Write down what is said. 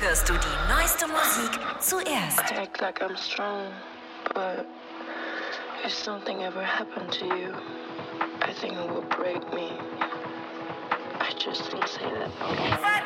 hörst du die neueste Musik zuerst. I act like I'm strong, but if something ever happened to you, I think it would break me. I just didn't say that.